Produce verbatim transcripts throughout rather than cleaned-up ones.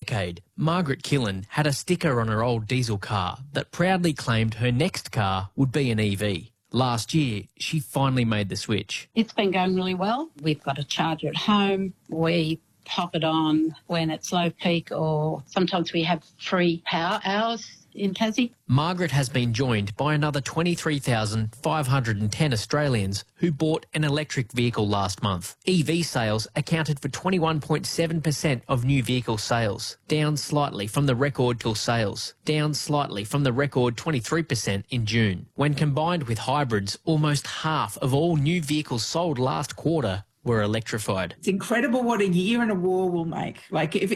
decade, Margaret Killen had a sticker on her old diesel car that proudly claimed her next car would be an E V. Last year, she finally made the switch. It's been going really well. We've got a charger at home. We pop it on when it's low peak, or sometimes we have free power hours in Tassie. Margaret has been joined by another twenty-three thousand five hundred ten Australians who bought an electric vehicle last month. E V sales accounted for twenty-one point seven percent of new vehicle sales, down slightly from the record till sales, down slightly from the record twenty-three percent in June. When combined with hybrids, almost half of all new vehicles sold last quarter were electrified. It's incredible what a year and a war will make. Like if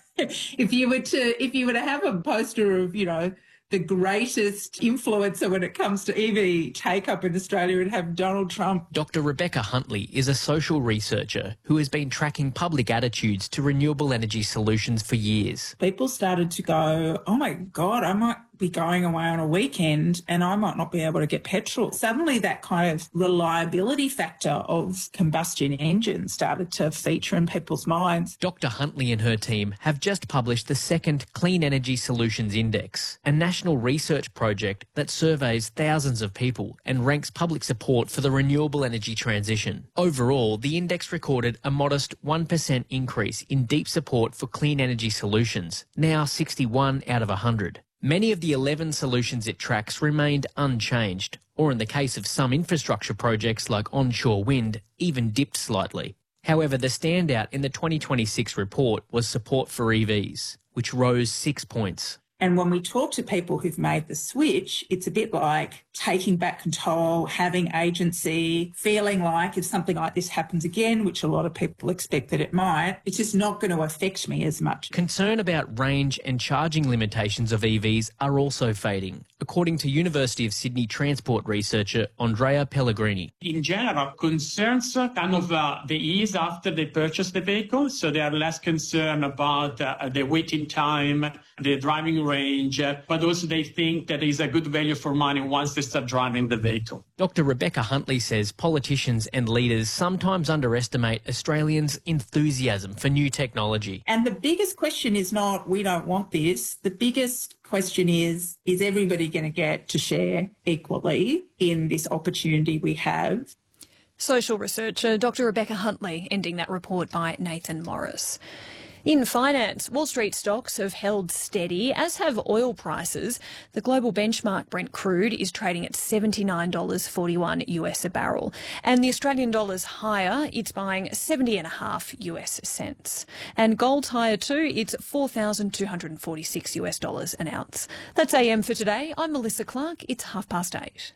if you were to if you were to have a poster of, you know, the greatest influencer when it comes to E V take-up in Australia, and have Donald Trump. Doctor Rebecca Huntley is a social researcher who has been tracking public attitudes to renewable energy solutions for years. People started to go, oh my God, I might be going away on a weekend and I might not be able to get petrol. Suddenly that kind of reliability factor of combustion engines started to feature in people's minds. Doctor Huntley and her team have just published the second Clean Energy Solutions Index, a national research project that surveys thousands of people and ranks public support for the renewable energy transition. Overall, the index recorded a modest one percent increase in deep support for clean energy solutions, now sixty-one out of one hundred. Many of the eleven solutions it tracks remained unchanged, or in the case of some infrastructure projects like onshore wind, even dipped slightly. However, the standout in the twenty twenty-six report was support for E Vs, which rose six points. And when we talk to people who've made the switch, it's a bit like taking back control, having agency, feeling like if something like this happens again, which a lot of people expect that it might, it's just not going to affect me as much. Concern about range and charging limitations of E Vs are also fading, according to University of Sydney transport researcher Andrea Pellegrini. In general, concerns kind of uh, they ease after they purchase the vehicle, so they are less concerned about uh, the waiting time, the driving range, uh, but also they think that is a good value for money once they start driving the vehicle. Doctor Rebecca Huntley says politicians and leaders sometimes underestimate Australians' enthusiasm for new technology. And the biggest question is not, we don't want this. The biggest question is, is everybody going to get to share equally in this opportunity we have? Social researcher Doctor Rebecca Huntley, ending that report by Nathan Morris. In finance, Wall Street stocks have held steady, as have oil prices. The global benchmark Brent crude is trading at seventy-nine dollars forty-one US a barrel. And the Australian dollar's higher, it's buying seventy and a half US cents. And gold's higher too, it's four thousand two hundred forty-six US dollars an ounce. That's A M for today. I'm Melissa Clark. It's half past eight.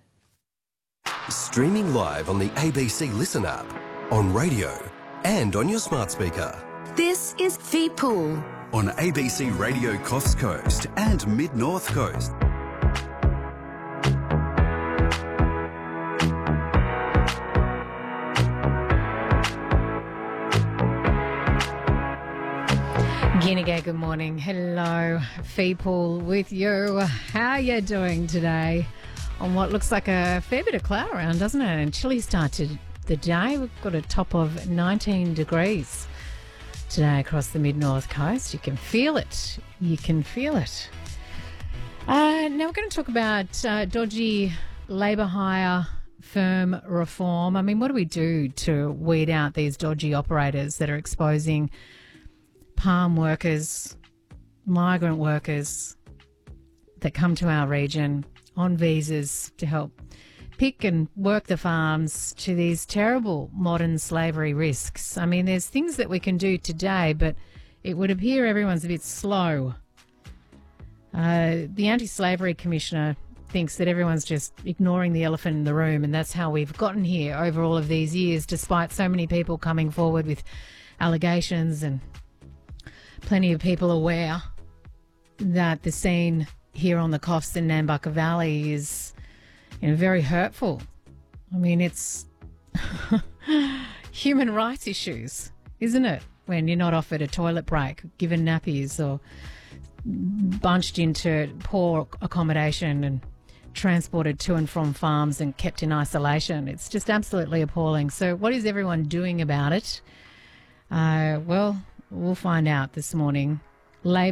Streaming live on the A B C Listen app, on radio and on your smart speaker. This is Feedpool on A B C Radio Coffs Coast and Mid-North Coast. Guinea, good morning. Hello, Feedpool with you. How are you doing today on what looks like a fair bit of cloud around, doesn't it? And chilly start to the day. We've got a top of nineteen degrees. Today across the mid-north coast. You can feel it. You can feel it. Uh, now we're going to talk about uh, dodgy labour hire firm reform. I mean, what do we do to weed out these dodgy operators that are exposing palm workers, migrant workers that come to our region on visas to help pick and work the farms to these terrible modern slavery risks? I mean, there's things that we can do today, but it would appear everyone's a bit slow. Uh, the Anti-Slavery Commissioner thinks that everyone's just ignoring the elephant in the room, and that's how we've gotten here over all of these years, despite so many people coming forward with allegations and plenty of people aware that the scene here on the Coffs in Nambucca Valley is, you know, very hurtful. I mean, it's human rights issues, isn't it? When you're not offered a toilet break, given nappies, or bunched into poor accommodation and transported to and from farms and kept in isolation. It's just absolutely appalling. So what is everyone doing about it? Uh, well, we'll find out this morning. Labor